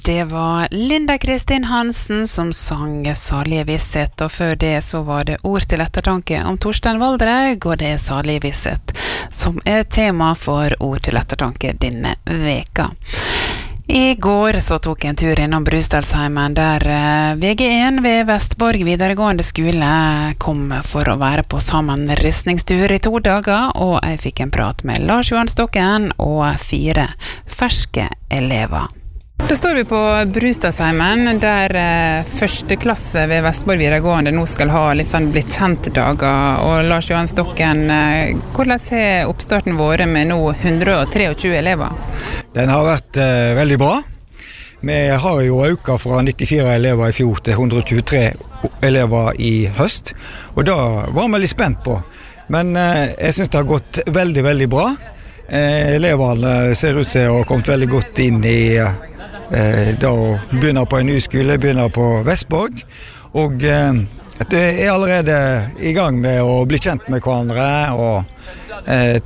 Det var Linda Kristin Hansen som sang Salige Visshet, og før det så var det Ord til ettertanke om Torstein Valdraug, og det Salige Visshet som tema for Ord til ettertanke denne veka. I går så tok jeg en tur innom Brusdalsheimen, der VG1 ved Vestborg videregående skole kom for å være på sammenristningstur i 2 dager, og jeg fikk en prat med Lars Johan Stokken og 4 ferske elever. Da står vi på Brusdalsheimen, der første klasse ved Vestborg videregående nå skal ha litt sånn blitt kjent dager. Og Lars Johan Stokken, hvordan har oppstarten vært med nå 123 elever? Den har vært veldig bra. Vi har jo økt fra 94 elever i fjor til 123 elever i høst, og da var vi litt spent på. Men jeg synes det har gått veldig, veldig bra. Elevene ser ut til å ha kommet veldig godt inn i da begynner på en ny skole, begynner på Vestborg, og det er allerede i gang med å bli kjent med hverandre og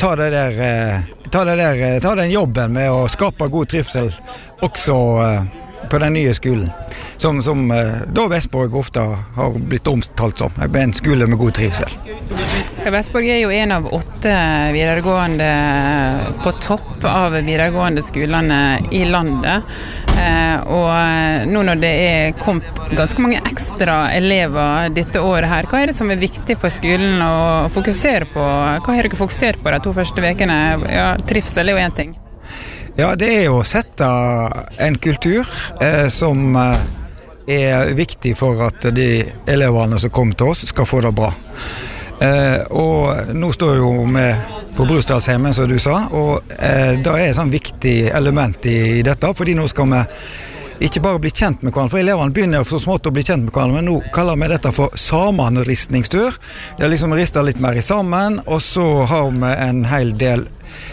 ta den jobben med å skape god trivsel også på den nye skolen, som da Vestborg ofte har blitt omtalt som en skole med god trivsel. Vestborg er jo en av 8 videregående på topp av videregående skolene i landet, og nå når det er kommet ganske mange ekstra elever dette året her, hva er det som er viktig for skolen å fokusere på? Hva har dere fokusert på de 2 første vekene? Ja, trivsel er jo en ting. Ja, det er jo å sette en kultur som er viktig for at de elevene som kommer til oss skal få det bra. Og nå står jo vi på Brusdalsheimen, som du sa, og det er et sånn viktig element i dette, fordi nå skal vi ikke bare bli kjent med hverandre, for elevene begynner så smått å bli kjent med hverandre, men nå kaller vi dette for sammenristningstur. Det er liksom ristet litt mer sammen, og så har vi en hel del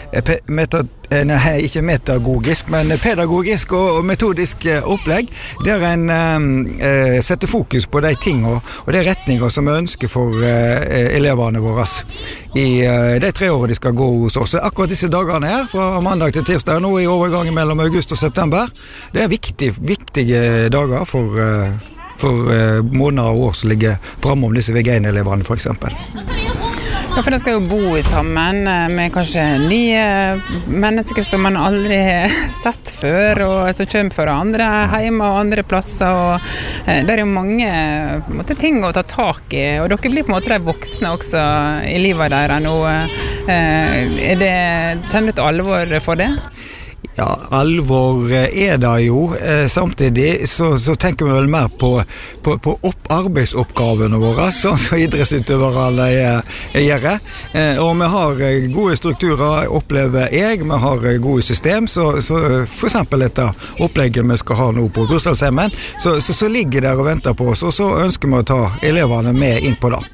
ikke metagogisk, men pedagogisk og metodisk opplegg, der en setter fokus på de ting og de retninger som vi ønsker for elevene våre i de 3 årene de skal gå hos oss. Akkurat disse dagene her, fra mandag til tirsdag, nå i overgangen mellom august og september, det er viktige dager for måneder og år som ligger fremme om disse VG1-elevene for eksempel. Ja, for de skal jo bo sammen med kanskje nye mennesker som man aldri har sett før, og som kommer fra andre hjemme og andre plasser, og det er jo mange ting å ta tak i, og dere blir på en måte de voksne også i livet deres nå. Kjenner du et alvor for det? Ja, alvor er det jo. Samtidig så tenker vi vel mer på arbeidsoppgavene våre, som idrettsutøverne gjør. Og vi har gode strukturer, opplever jeg. Vi har gode system, så for eksempel dette opplegget vi skal ha nå på Brusdalsheimen, så ligger der og venter på oss, og så ønsker vi å ta elevene med inn på det.